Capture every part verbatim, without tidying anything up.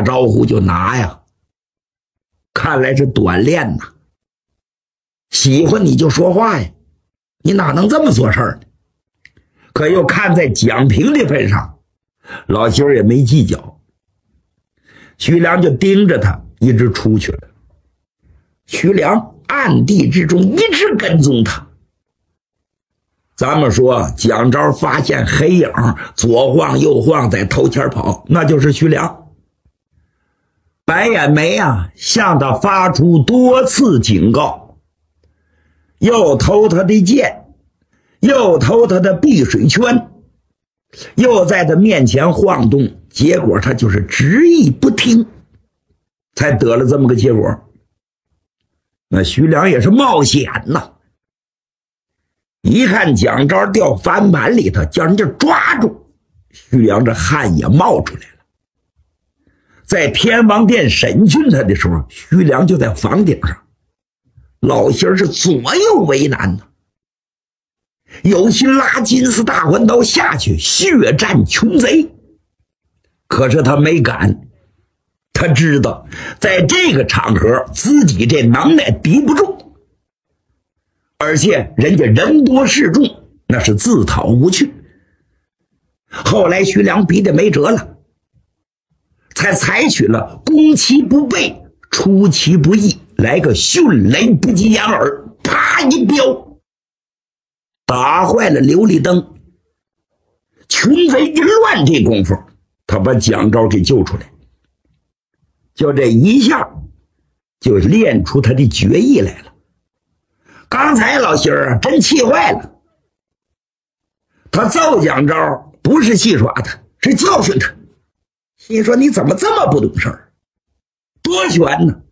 招呼就拿呀，看来是短练呐。喜欢你就说话呀，你哪能这么做事儿呢？可又看在蒋平的份上，老心儿也没计较。徐良就盯着他，一直出去了。徐良暗地之中一直跟踪他。咱们说蒋昭发现黑影左晃右晃在头前跑，那就是徐良。白眼眉啊向他发出多次警告，又偷他的剑，又偷他的碧水圈，又在他面前晃动，结果他就是执意不听，才得了这么个结果。那徐良也是冒险呐，一看蒋昭掉翻盘里头，叫人家抓住，徐良这汗也冒出来了。在天王殿审讯他的时候，徐良就在房顶上，老心是左右为难呢，有心拉金丝大环刀下去血战穷贼，可是他没敢。他知道在这个场合自己这能耐敌不住，而且人家人多势众，那是自讨无趣。后来徐良逼得没辙了，才采取了攻其不备出其不意，来个迅雷不及掩耳，啪一镖打坏了琉璃灯。穷贼一乱，这功夫他把蒋昭给救出来，就这一下就练出他的绝艺来了。刚才老心儿啊真气坏了，他揍蒋昭不是戏耍他，是教训他，心说你怎么这么不懂事儿，多悬呢，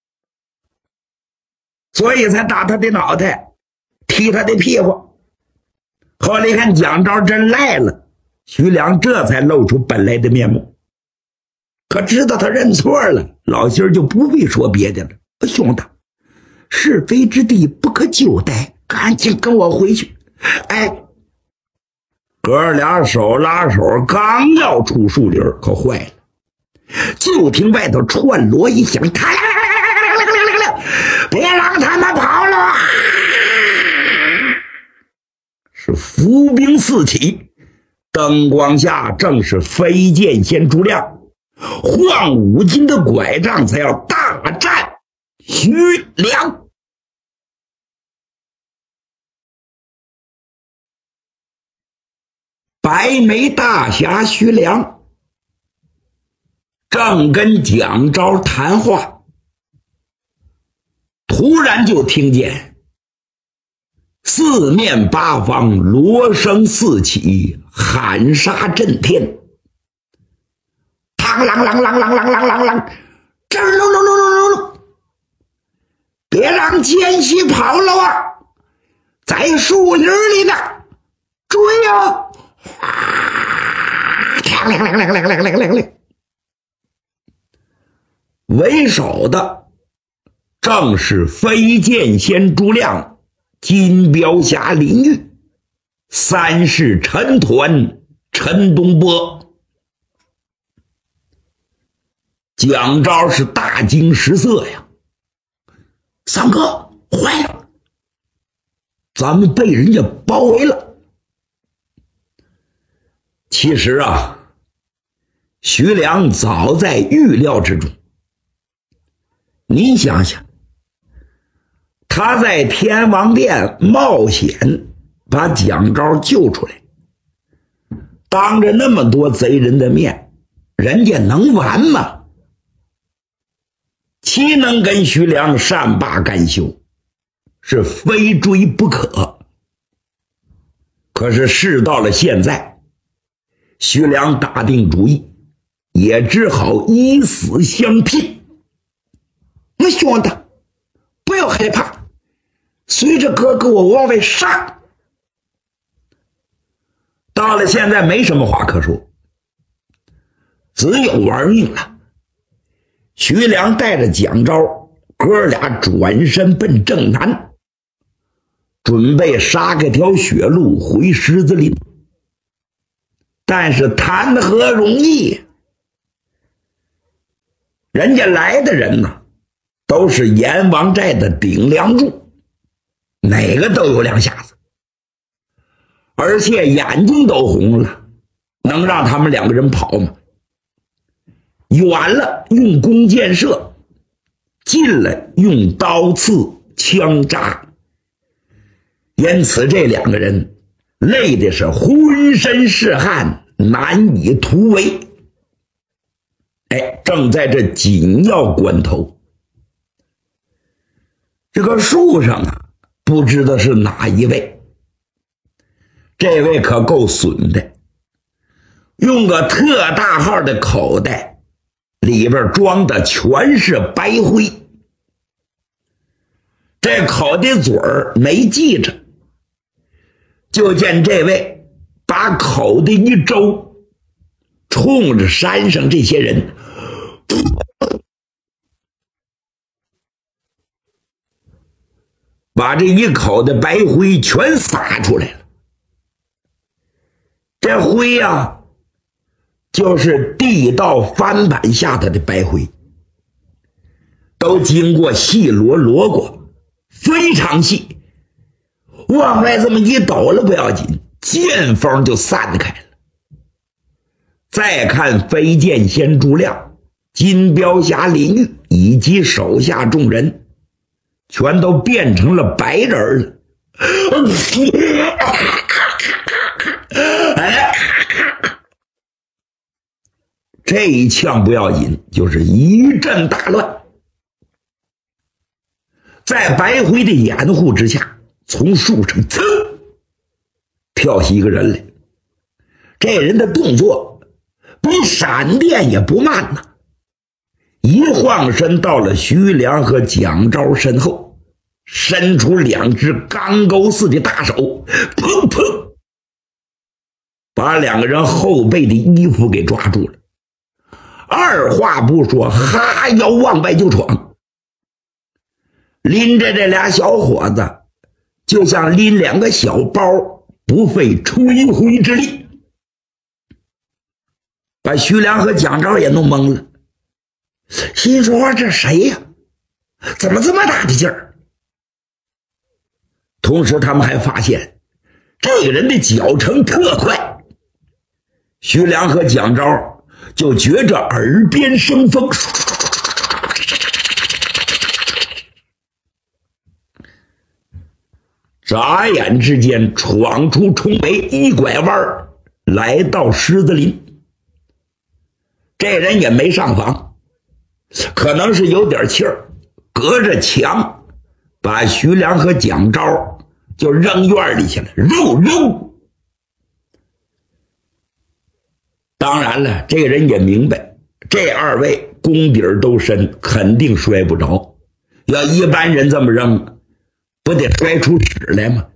所以才打他的脑袋，踢他的屁股。后来看蒋昭真赖了，徐良这才露出本来的面目。可知道他认错了，老心儿就不必说别的了。兄弟，是非之地不可久待，赶紧跟我回去。哎，哥俩手拉手刚要出树林，可坏了，就听外头串锣一响，别让他们跑了啊！是伏兵四起，灯光下正是飞剑仙朱亮晃五斤的拐杖，才要大战徐良。白眉大侠徐良正跟蒋昭谈话，突然就听见四面八方锣声四起，喊杀震天，嘡啷啷啷啷啷啷啷啷，吱噜噜噜噜噜，别让奸细跑了啊，在树林里呢，追啊！啊，嘡啷啷啷啷啷啷啷啷，为首的正是飞剑仙朱亮、金镖侠林玉、三世陈团陈东波。蒋昭是大惊失色呀，三哥坏了，咱们被人家包围了。其实啊，徐良早在预料之中。你想想，他在天王殿冒险把蒋昭救出来，当着那么多贼人的面，人家能完吗？岂能跟徐良善罢甘休，是非追不可。可是事到了现在，徐良打定主意，也只好以死相拼。那兄弟，不要害怕，随着哥哥我往外杀。到了现在没什么话可说，只有玩命了。徐良带着蒋昭哥俩转身奔正南，准备杀个条血路回狮子林。但是谈何容易， 人家来的人呢，都是阎王寨的顶梁柱，哪个都有两下子，而且眼睛都红了，能让他们两个人跑吗？远了用弓箭射，近了用刀刺枪扎，因此这两个人累的是浑身是汗，难以突围。哎，正在这紧要关头，这个树上啊，不知道是哪一位，这位可够损的，用个特大号的口袋，里边装的全是白灰，这口的嘴儿没系着，就见这位把口的一周，冲着山上这些人把这一口的白灰全撒出来了。这灰呀、啊，就是地道翻板下的的白灰，都经过细罗罗过，非常细，往外这么一抖了不要紧，剑锋就散开了。再看飞剑仙朱亮、金雕侠林玉以及手下众人，全都变成了白人了。这一枪不要紧，就是一阵大乱。在白灰的掩护之下，从树上噌跳起一个人来。这人的动作比闪电也不慢呐，一晃身到了徐良和蒋昭身后，伸出两只钢钩似的大手，砰砰把两个人后背的衣服给抓住了。二话不说，哈腰往外就闯，拎着这俩小伙子就像拎两个小包，不费吹灰之力，把徐良和蒋昭也弄懵了，心说这谁呀、啊？怎么这么大的劲儿？同时他们还发现这个人的脚程特快，徐良和蒋昭就觉着耳边生风，眨眼之间闯出重围，一拐弯来到狮子林。这人也没上房，可能是有点气儿，隔着墙把徐良和蒋昭就扔院里去了，肉肉。当然了，这个人也明白这二位功底儿都深，肯定摔不着，要一般人这么扔，不得摔出屎来吗？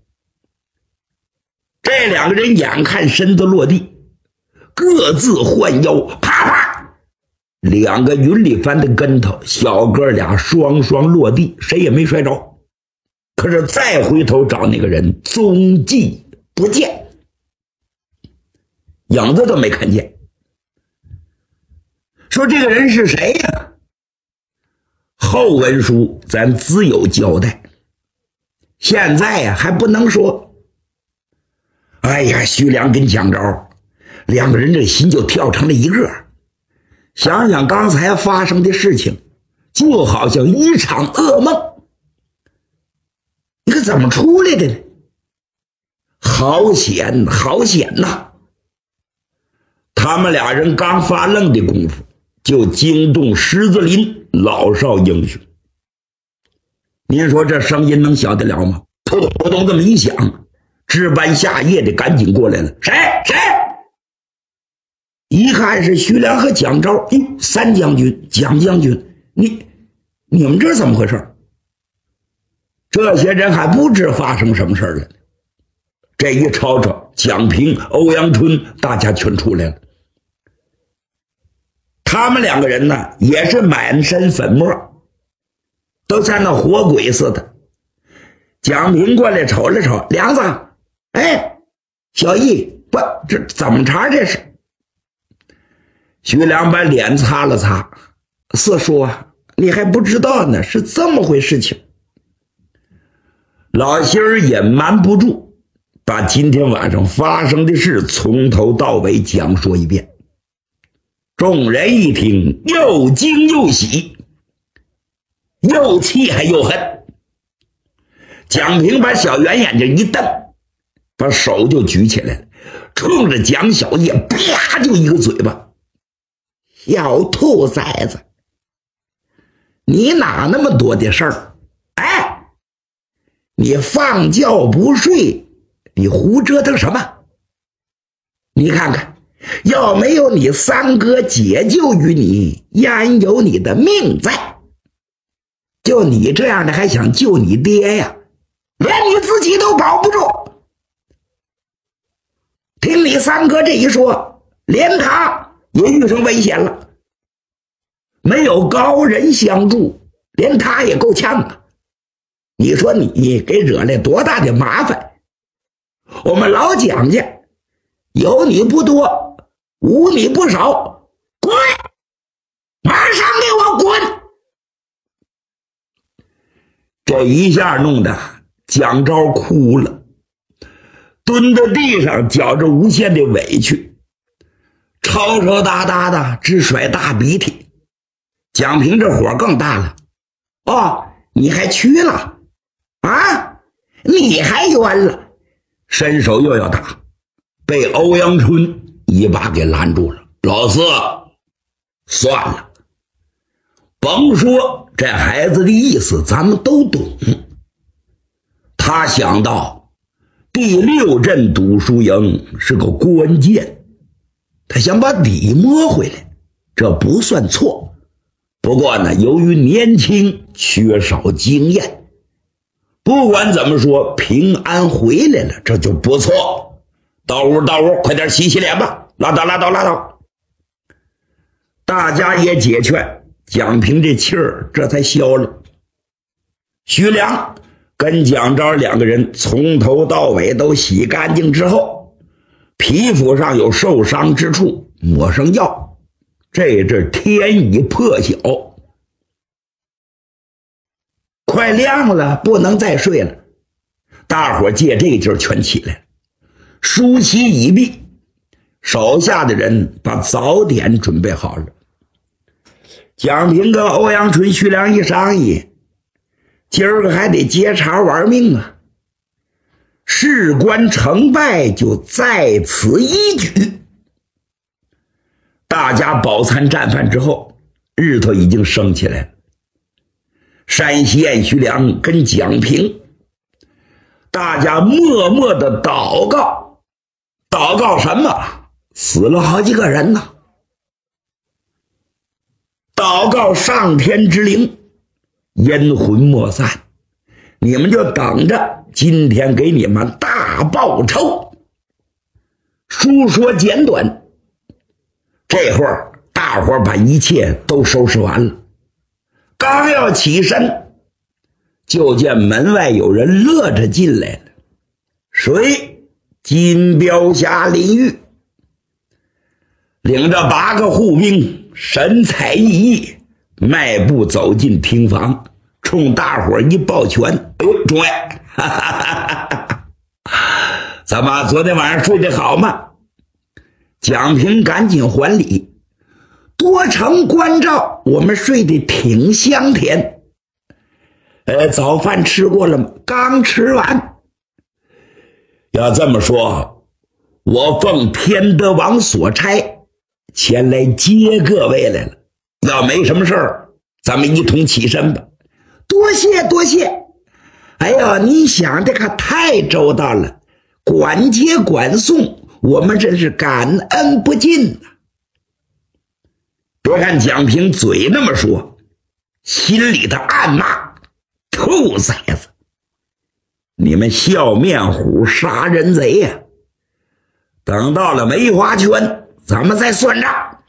这两个人眼看身子落地，各自换腰，啪啪两个云里翻的跟头，小哥俩双双落地，谁也没摔着。可是再回头找那个人，踪迹不见，影子都没看见。说这个人是谁呀？后文书咱自有交代，现在呀还不能说。哎呀，徐良跟蒋昭两个人这心就跳成了一个，想想刚才发生的事情，就好像一场噩梦。你可怎么出来的呢？好险好险呐！他们俩人刚发愣的功夫，就惊动狮子林老少英雄。您说这声音能小得了吗？扑通扑通这么一响，值班下夜的赶紧过来了。谁谁？一看是徐良和蒋昭。哟，三将军蒋将军，你你们这怎么回事？这些人还不知发生什么事了。这一吵吵，蒋平、欧阳春大家全出来了。他们两个人呢，也是满身粉末，都像那活鬼似的。蒋平过来瞅了瞅，梁子，哎，小易，不，这怎么茬这是？徐良把脸擦了擦， 四叔啊，你还不知道呢，是这么回事情。老仙儿也瞒不住，把今天晚上发生的事从头到尾讲述一遍。众人一听，又惊又喜，又气还又恨。蒋平把小圆眼睛一瞪，把手就举起来了，冲着蒋小叶啪就一个嘴巴。小兔崽子，你哪那么多的事儿？哎，你放觉不睡，你胡折腾什么？你看看，要没有你三哥解救于你，焉有你的命在？就你这样的还想救你爹呀？连你自己都保不住。听你三哥这一说，连他也遇上危险了。没有高人相助，连他也够呛啊。你说你给惹来多大的麻烦？我们老蒋家有你不多，无你不少，滚！马上给我滚！这一下弄得蒋昭哭了，蹲在地上觉着无限的委屈，吵吵哒哒的直甩大鼻涕。蒋平这火更大了，哦，你还屈了啊？你还冤了！伸手又要打，被欧阳春一把给拦住了。老四，算了，甭说这孩子的意思咱们都懂。他想到第六镇赌输赢是个关键，他想把底摸回来，这不算错。不过呢，由于年轻缺少经验，不管怎么说，平安回来了，这就不错。到屋到屋，快点洗洗脸吧，拉倒拉倒拉倒。大家也解劝，蒋平这气儿这才消了。徐良跟蒋昭两个人从头到尾都洗干净之后，皮肤上有受伤之处抹上药，这阵天已破晓，快亮了，不能再睡了。大伙借这个劲儿全起来了，梳洗已毕，手下的人把早点准备好了。蒋平跟欧阳春、徐良一商议，今儿个还得接茬玩命啊！事关成败，就在此一举。大家饱餐战饭之后，日头已经升起来了。山西燕、徐良跟蒋平，大家默默的祷告，祷告什么？死了好几个人呢。祷告上天之灵，阴魂莫散，你们就等着今天给你们大报酬。书说简短，这会儿大伙儿把一切都收拾完了，刚要起身，就见门外有人乐着进来了。谁？金彪侠林玉领着八个护兵，神采奕奕，迈步走进厅房，冲大伙一抱拳：“哎呦，诸位，哈哈哈哈，怎么昨天晚上睡得好吗？”蒋平赶紧还礼：“多承关照，我们睡得挺香甜。呃，早饭吃过了吗？刚吃完。要这么说，我奉天德王所差，前来接各位来了。要没什么事儿，咱们一同起身吧。”“多谢多谢。哎呀，你想的可太周到了，管接管送，我们真是感恩不尽啊。”别看蒋平嘴那么说，心里的暗骂：“兔崽子，你们笑面虎杀人贼呀！等到了梅花圈，咱们再算账。”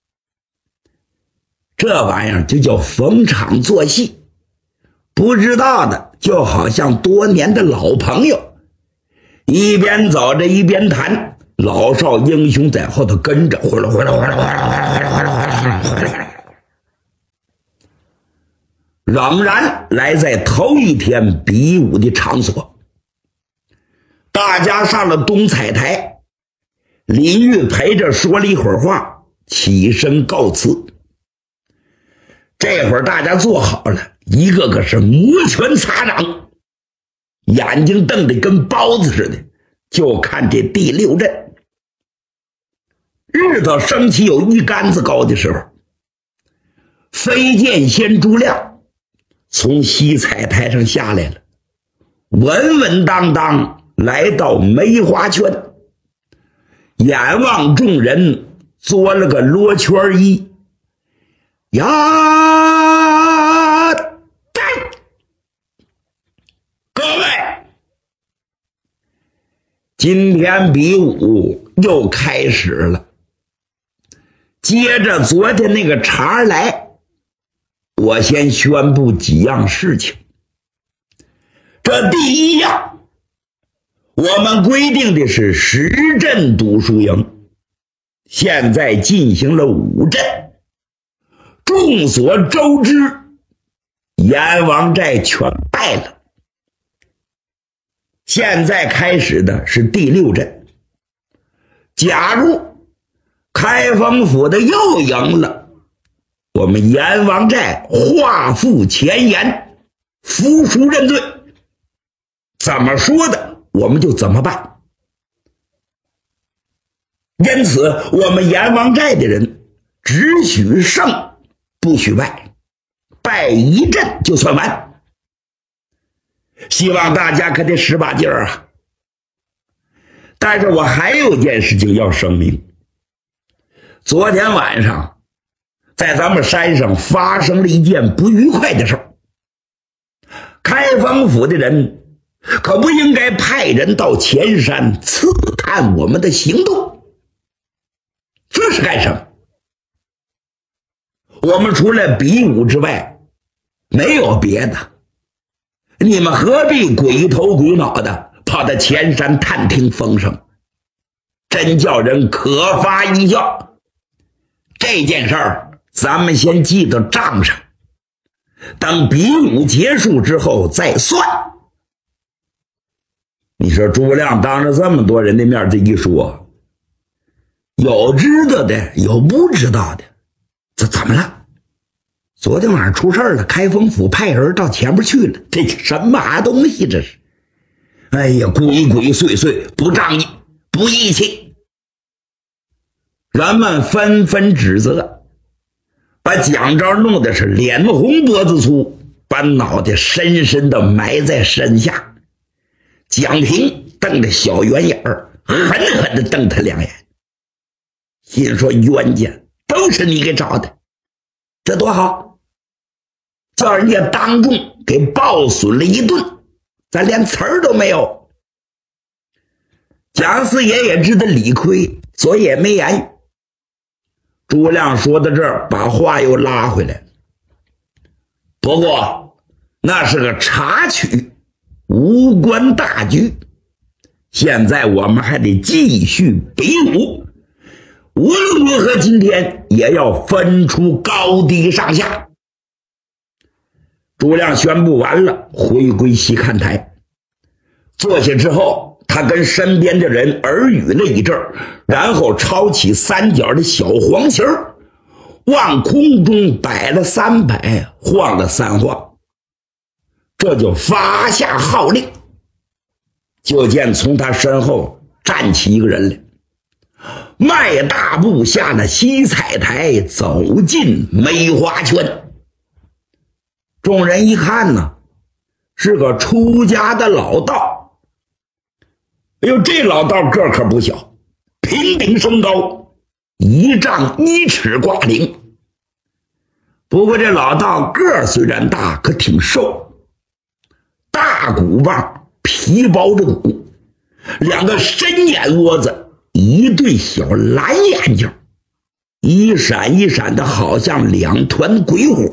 这玩意儿就叫逢场作戏，不知道的就好像多年的老朋友，一边走着一边谈，老少英雄在后头跟着，哗啦哗啦哗啦哗啦哗啦哗啦哗啦哗啦哗啦。 仍然来在头一天比武的场所。大家上了东彩台，李煜陪着说了一会儿话，起身告辞。这会儿大家坐好了，一个个是摩拳擦掌，眼睛瞪得跟包子似的，就看这第六阵。日头升起有一竿子高的时候，飞剑仙朱亮从西彩台上下来了，稳稳当当来到梅花圈，眼望众人，做了个罗圈揖，呀，对，各位，今天比武又开始了。接着昨天那个茬来，我先宣布几样事情。这第一样，我们规定的是十阵赌输赢，现在进行了五阵。众所周知，阎王寨全败了。现在开始的是第六阵。假如开封府的又赢了，我们阎王寨画付前言，服输认罪，怎么说的我们就怎么办。因此我们阎王寨的人只许胜不许败，败一阵就算完。希望大家可得使把劲儿啊！但是我还有件事情要声明。昨天晚上在咱们山上发生了一件不愉快的事儿，开封府的人可不应该派人到前山刺探我们的行动。这是干什么？我们除了比武之外没有别的，你们何必鬼头鬼脑的跑到前山探听风声，真叫人可发一笑。这件事儿咱们先记到账上，等比武结束之后再算。你说诸葛亮当着这么多人的面这一说，有知道的有不知道的，这怎么了？昨天晚上出事了，开封府派人到前面去了，这什么东西这是？哎呀，鬼鬼祟祟，不仗义，不义气。人们纷纷指责，把蒋昭弄的是脸红脖子粗，把脑袋深深的埋在身下。蒋平瞪着小圆眼儿，狠狠的瞪他两眼，心说冤家都是你给找的，这多好，叫人家当众给暴损了一顿，咱连词儿都没有。蒋四爷也知道理亏，所以也没言语。诸葛亮说到这儿，把话又拉回来。不过那是个插曲，无关大局。现在我们还得继续比武，无论如何今天也要分出高低上下。诸葛亮宣布完了，回归西看台，坐下之后他跟身边的人耳语了一阵，然后抄起三角的小黄旗儿，往空中摆了三摆，晃了三晃，这就发下号令。就见从他身后站起一个人来，迈大步下了西彩台，走进梅花圈。众人一看呢，是个出家的老道。哎呦，这老道个可不小，平顶身高，一丈一尺挂领。不过这老道个虽然大，可挺瘦，大骨棒，皮包着骨，两个深眼窝子，一对小蓝眼睛，一闪一闪的，好像两团鬼火。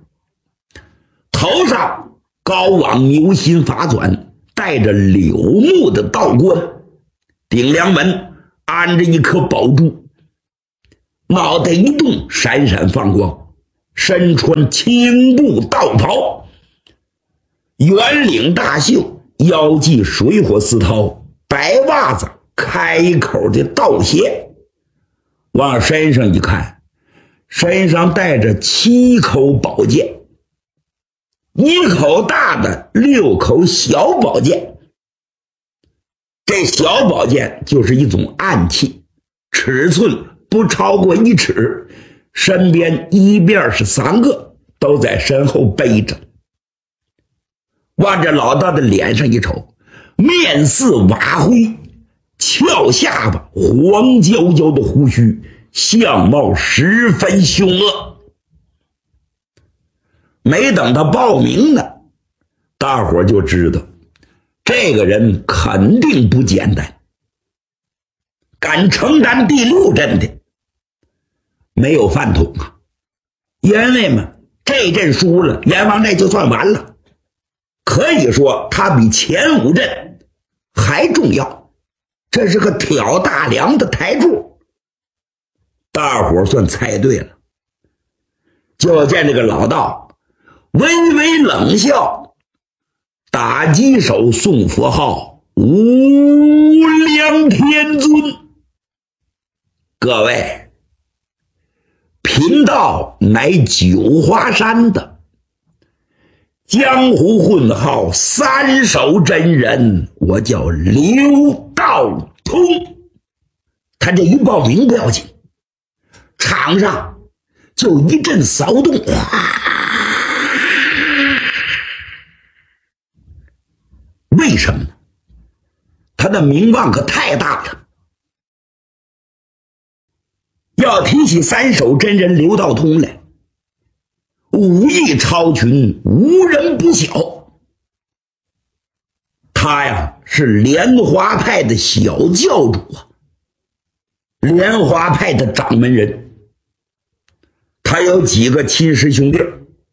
头上高往牛心发转，带着柳木的道冠，顶梁门安着一颗宝珠，脑袋一动闪闪放光， 身穿青布道袍，圆领大袖，腰系水火丝绦，白袜子，开口的道鞋。往身上一看，身上带着七口宝剑，一口大的，六口小宝剑。这小宝剑就是一种暗器，尺寸不超过一尺，身边一边是三个，都在身后背着。往这老道的脸上一瞅，面似瓦灰，翘下巴，黄焦焦的胡须，相貌十分凶恶。没等他报名呢，大伙就知道这个人肯定不简单。敢承担第六阵的没有饭桶啊，因为嘛，这阵输了，阎王寨就算完了。可以说他比前五阵还重要，这是个挑大梁的台柱。大伙算猜对了。就见这个老道微微冷笑，打几首送佛号，无量天尊。各位，贫道乃九华山的江湖混号三手真人，我叫刘道通。他这一报名不要紧，场上就一阵骚动。为什么呢？他的名望可太大了。要提起三手真人刘道通来，武艺超群，无人不晓。他呀是莲花派的小教主啊，莲花派的掌门人。他有几个亲师兄弟，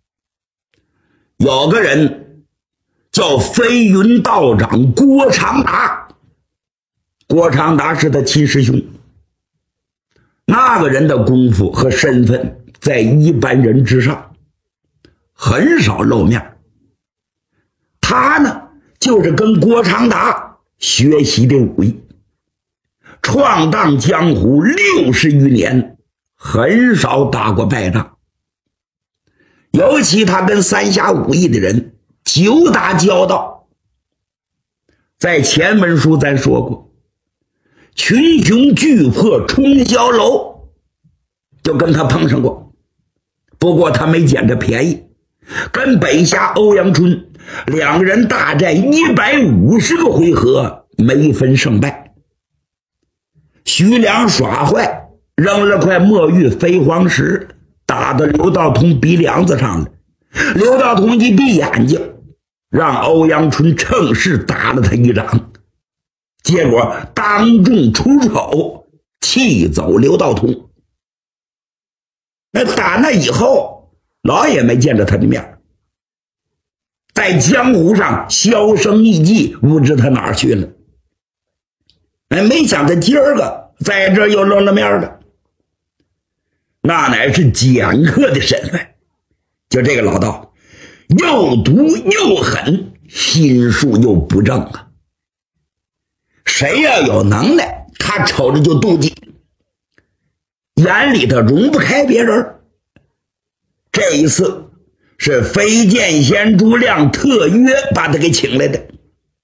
有个人叫飞云道长郭长达，郭长达是他亲师兄。那个人的功夫和身份在一般人之上，很少露面。他呢就是跟郭长达学习的武艺，闯荡江湖六十余年，很少打过败仗。尤其他跟三峡武艺的人久打交道。在前文书咱说过，群雄巨破冲霄楼，就跟他碰上过。不过他没捡着便宜，跟北峡欧阳春两个人大战一百五十个回合，没分胜败。徐良耍坏，扔了块墨玉飞黄石，打到刘道通鼻梁子上了。刘道通一闭眼睛，让欧阳春趁势打了他一掌，结果当众出手，气走刘道通。那打那以后，老也没见着他的面，在江湖上销声匿迹，不知他哪儿去了。哎，没想到今儿个在这儿又露了面了，那乃是剑客的身份。就这个老道又毒又狠，心术又不正啊。谁要有能耐，他瞅着就妒忌，眼里头容不开别人。这一次是飞剑仙朱亮特约把他给请来的，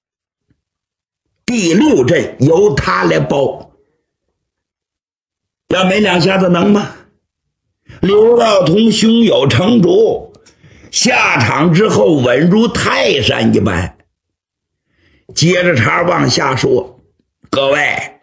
第六阵由他来包。要没两下子能吗？刘道通胸有成竹，下场之后稳如泰山一般。接着茬往下说，各位，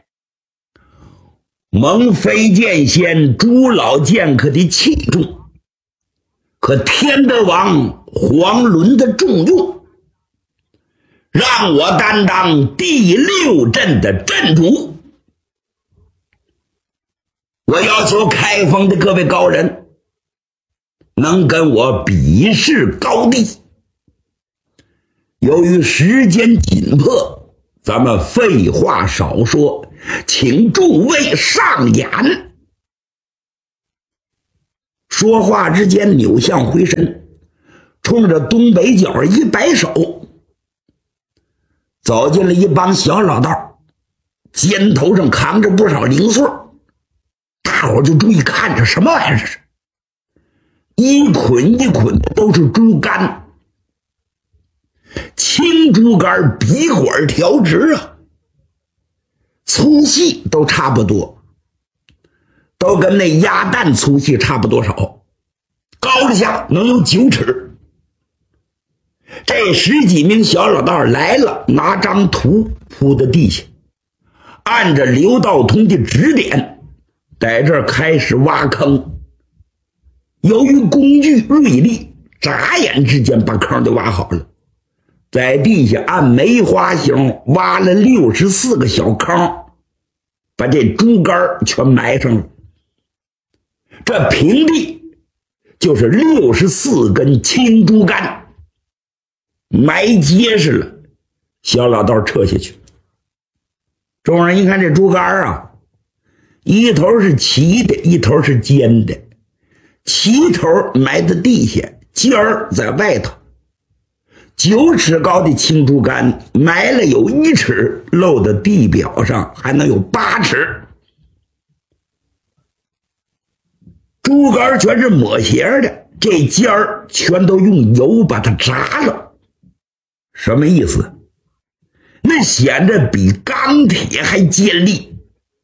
蒙飞剑仙朱老剑客的器重，可天德王黄伦的重用，让我担当第六阵的阵主。我要求开封的各位高人能跟我比试高低。由于时间紧迫，咱们废话少说，请诸位上演。 说话之间扭向回身，冲着东北角一摆手，走进了一帮小老道，肩头上扛着不少零碎，大伙就注意看着，什么玩意儿这是？一捆一捆的都是猪肝，青猪肝笔管调直啊，粗细都差不多，都跟那鸭蛋粗细差不多少，高了下能有九尺。这十几名小老道来了，拿张图铺在地下，按着刘道通的指点，在这儿开始挖坑。由于工具锐利，眨眼之间把坑就挖好了，在地下按梅花形挖了六十四个小坑，把这猪肝全埋上了。这平地就是六十四根青猪肝，埋结实了。小老道撤下去，众人一看这猪肝啊，一头是齐的，一头是尖的，齐头埋在地下，尖儿在外头。九尺高的青猪肝埋了有一尺，露在地表上还能有八尺。猪肝全是抹斜的，这尖儿全都用油把它炸了。什么意思？那显着比钢铁还尖利。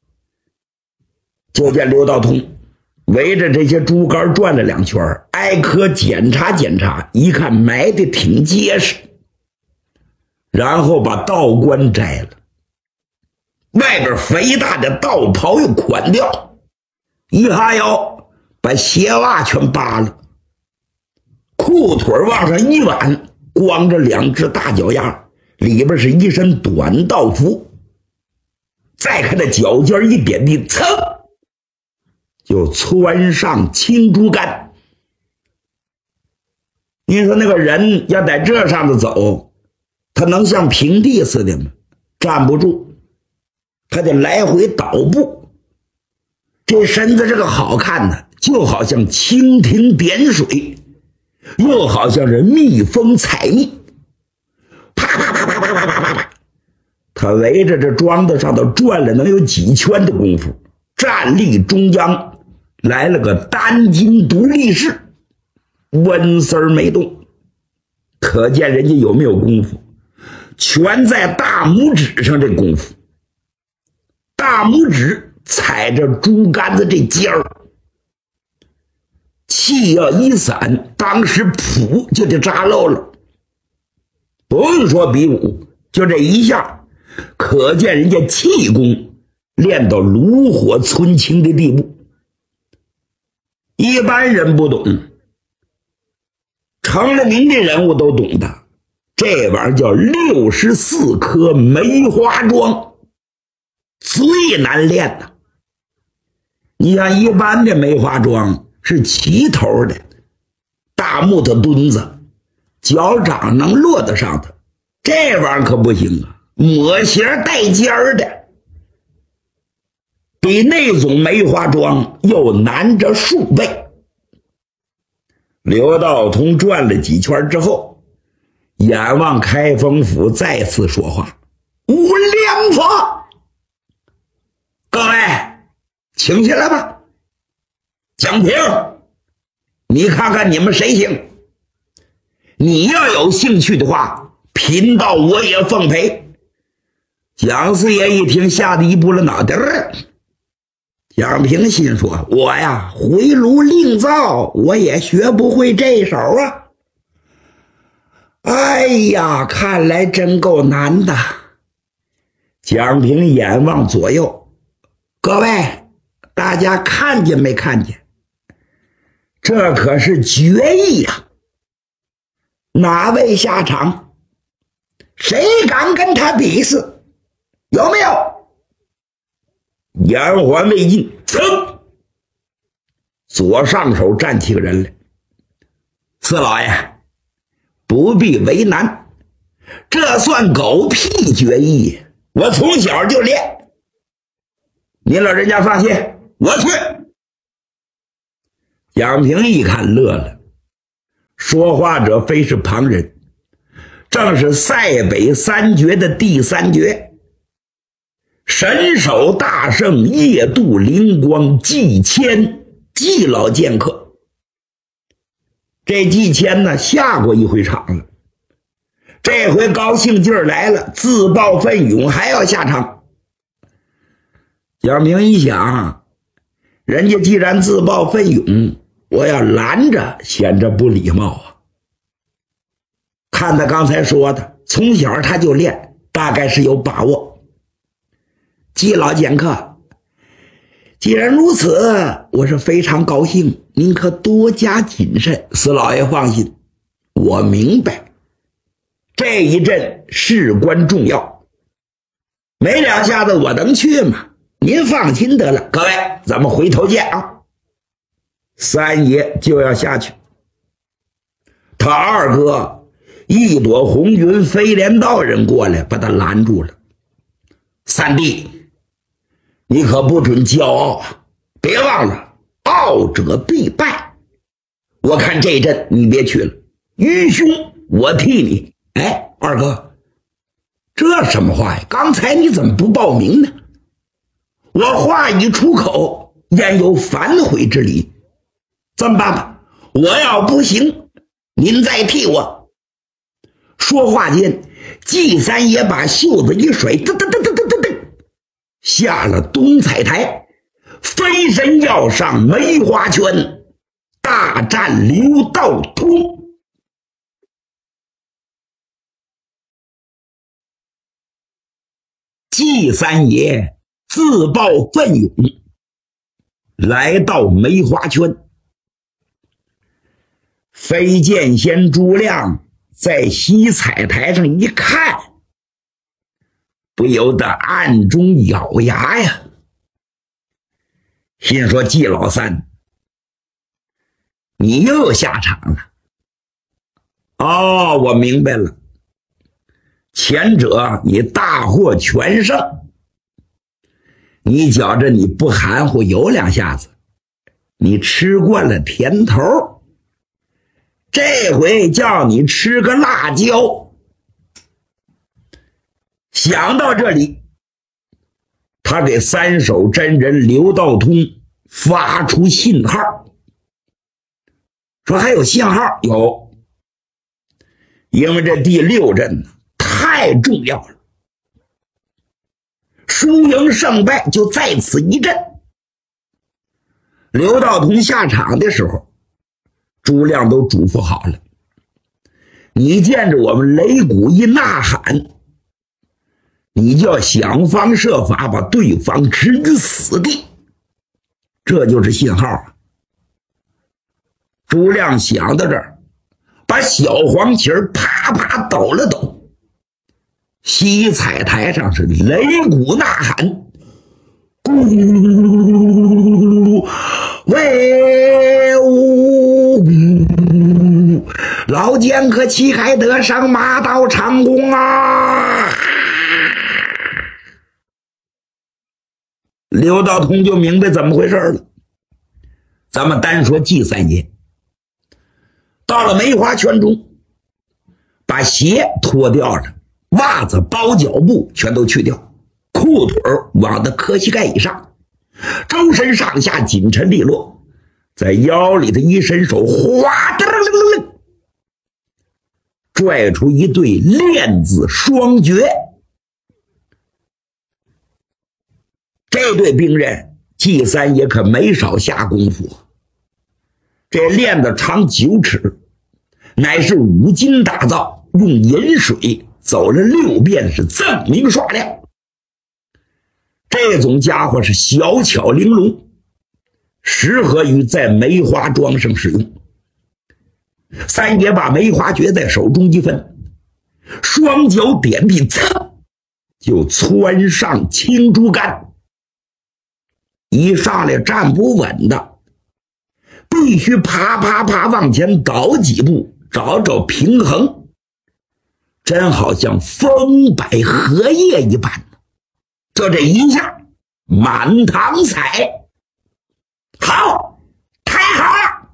就见刘道通围着这些猪肝转了两圈，挨颗检查检查，一看埋的挺结实，然后把道冠摘了，外边肥大的道袍又捆掉，一哈腰把鞋袜全扒了，裤腿往上一挽，光着两只大脚丫，里边是一身短道服，再看那脚尖一点地，噌就窜上青猪肝。你说那个人要在这上头走，他能像平地似的吗？站不住，他得来回倒步。这身子这个好看呢，就好像蜻蜓点水，又好像是蜜蜂采蜜。啪啪啪啪啪啪啪啪啪，他围着这庄子上头转了能有几圈的功夫，站立中央，来了个单筋独立式，温丝儿没动。可见人家有没有功夫，全在大拇指上。这功夫，大拇指踩着猪肝子这尖儿，气要一散，当时噗就得扎漏了。不用说比武，就这一下，可见人家气功练到炉火纯青的地步。一般人不懂，成了名的人物都懂的。这玩意儿叫六十四颗梅花桩，最难练的。你像一般的梅花桩是齐头的大木头墩子，脚掌能落得上头，这玩意儿可不行啊，抹斜带尖儿的，比那种梅花桩又难着数倍。刘道通转了几圈之后，眼望开封府，再次说话：“无良法，各位请下来吧。蒋平，你看看你们谁行？你要有兴趣的话，贫道我也奉陪。”蒋四爷一听，吓得一拨了脑袋儿。蒋平心说：“我呀，回炉另造，我也学不会这手啊。哎呀，看来真够难的。”蒋平眼望左右，各位，大家看见没看见？这可是决议呀！哪位下场？谁敢跟他比试？有没有？言还未尽，噌，左上手站起个人来：“四老爷，不必为难，这算狗屁决议，我从小就练。您老人家放心，我去。” 蒋平一看乐了，说话者非是旁人，正是塞北三绝的第三绝，神手大圣夜渡灵光季谦季老剑客。这季谦呢下过一回场了，这回高兴劲儿来了，自报奋勇还要下场。蒋平一想，人家既然自报奋勇，我要拦着显着不礼貌啊。看他刚才说的，从小他就练，大概是有把握。季老剑客，既然如此，我是非常高兴，您可多加谨慎。司老爷放心，我明白，这一阵事关重要，没两下子我能去吗？您放心得了，各位，咱们回头见啊！三爷就要下去，他二哥一朵红云飞镰道人过来把他拦住了。三弟，你可不准骄傲啊，别忘了傲者必败。我看这一阵你别去了，愚兄我替你。哎，二哥，这什么话呀？刚才你怎么不报名呢？我话一出口，焉有反悔之理？这么办吧，我要不行，您再替我。说话间，季三爷把袖子一甩，噔噔噔噔噔噔噔，下了东彩台，飞身要上梅花圈，大战刘道通。季三爷自报奋勇，来到梅花圈。飞剑仙朱亮在西彩台上一看，不由得暗中咬牙呀，心说季老三，你又下场了。哦，我明白了，前者你大获全胜，你觉着你不含糊有两下子，你吃惯了甜头，这回叫你吃个辣椒。想到这里，他给三手真人刘道通发出信号，说还有信号？有，因为这第六阵太重要了，输赢胜败就在此一阵。刘道通下场的时候，朱亮都嘱咐好了，你见着我们擂鼓一呐喊，你就要想方设法把对方置于死地，这就是信号啊。朱亮想到这儿，把小黄旗啪啪抖了抖，西彩台上是擂鼓呐喊，鼓威武，老剑客旗开得胜，马到长弓啊！刘道通就明白怎么回事了。咱们单说季三爷，到了梅花圈中，把鞋脱掉了，袜子包脚布全都去掉，裤腿往的磕膝盖以上，周身上下紧沉利落，在腰里的一伸手，哗的拽出一对链子双绝。这对兵刃季三爷可没少下功夫，这链子长九尺，乃是五金打造，用银水走了六遍，是锃明刷亮。这种家伙是小巧玲珑，适合于在梅花桩上使用。三爷把梅花诀在手中一分，双脚点地，噌就窜上青竹竿。一上来站不稳的，必须啪啪啪往前倒几步，找找平衡，真好像风摆荷叶一般。就这一下满堂彩，好，太好了！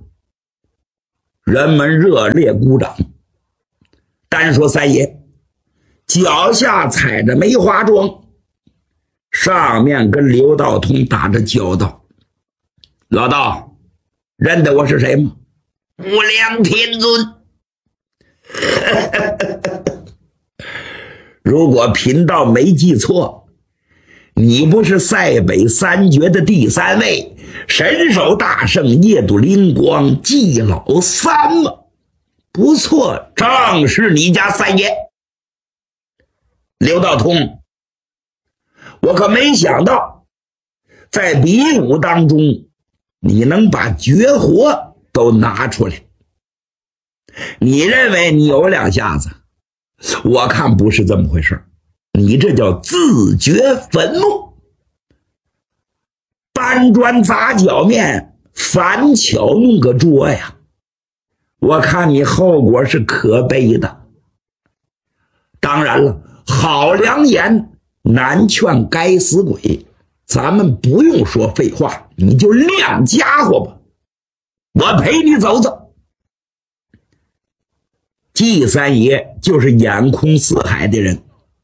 人们热烈鼓掌。单说三爷脚下踩着梅花桩，上面跟刘道通打着交道。老道，认得我是谁吗？无量天尊。如果贫道没记错，你不是塞北三绝的第三位，神手大圣夜度灵光季老三吗？不错，正是你家三爷。刘道通，我可没想到在比武当中你能把绝活都拿出来。你认为你有两下子，我看不是这么回事，你这叫自掘坟墓，搬砖砸脚面，反巧弄个桌呀！我看你后果是可悲的。当然了，好良言难劝该死鬼，咱们不用说废话，你就亮家伙吧，我陪你走走。季三爷就是眼空四海的人，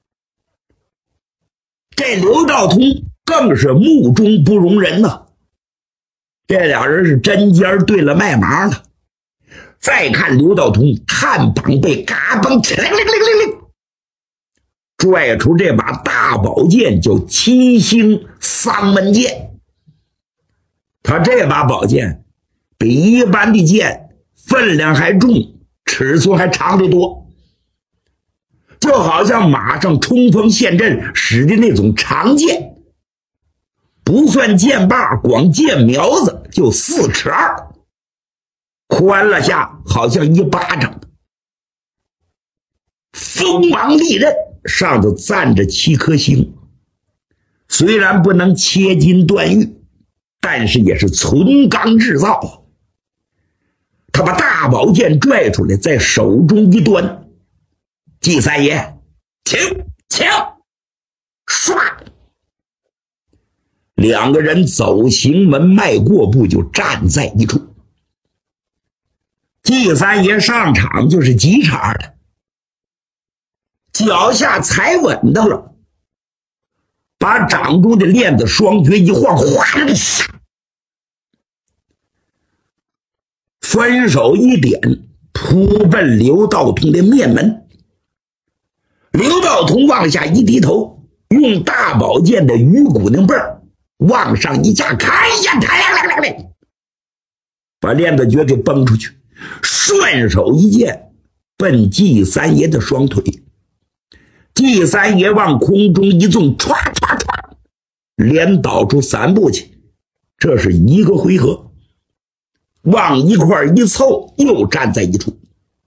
这刘道通更是目中不容人呐。这俩人是针尖对了麦芒了。再看刘道通探膀被嘎嘣哧灵灵灵灵拽出这把大宝剑，叫七星丧门剑。他这把宝剑比一般的剑分量还重，尺寸还长得多，就好像马上冲锋陷阵使的那种长剑，不算剑把，光剑苗子就四尺二，宽了下好像一巴掌。锋芒利刃，上头站着七颗星，虽然不能切金断玉，但是也是纯钢制造。他把大宝剑拽出来，在手中一端，季三爷请请，唰，两个人走行门迈过步，就站在一处。季三爷上场就是急茬的，脚下踩稳当了，把掌中的链子双绝一晃，哗啦下，分手一点，扑奔刘道通的面门。刘道通往下一低头，用大宝剑的鱼骨拧背往上一架，开呀，开呀，把链子诀给崩出去，顺手一剑奔季三爷的双腿。季三爷往空中一纵，唰唰唰，连倒出三步去。这是一个回合，往一块一凑，又站在一处。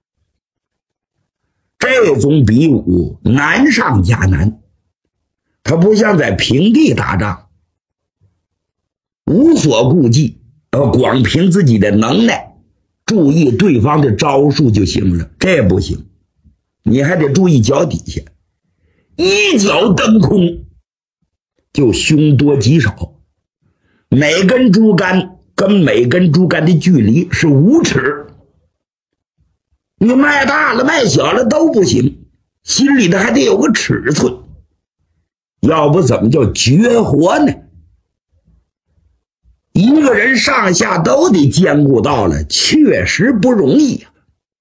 这种比武难上加难，他不像在平地打仗，无所顾忌，呃，光凭自己的能耐，注意对方的招数就行了。这不行，你还得注意脚底下，一脚蹬空，就凶多吉少。每根竹竿跟每根竹竿的距离是五尺，你迈大了迈小了都不行，心里的还得有个尺寸，要不怎么叫绝活呢？一个人上下都得兼顾到了，确实不容易呀、啊。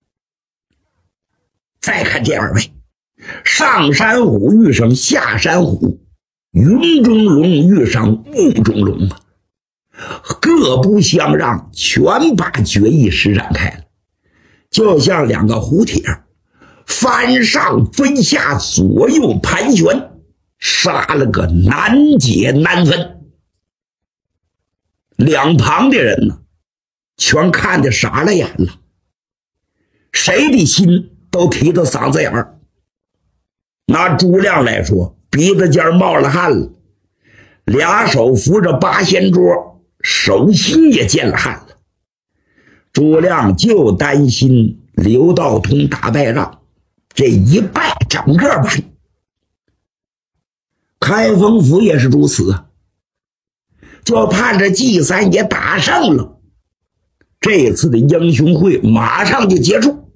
再看这二位，上山虎遇上下山虎，云中龙遇上雾中龙吧，各不相让，全把决意施展开了，就像两个蝴蝶翻上飞下，左右盘旋，杀了个难解难分。两旁的人呢，全看得傻了眼了，谁的心都提到嗓子眼儿。拿朱亮来说，鼻子尖冒了汗了，俩手扶着八仙桌，手心也见了汗了。朱亮就担心刘道通打败仗，这一败整个完。开封府也是如此啊，就盼着季三爷打胜了， 这次的英雄会马上就结束。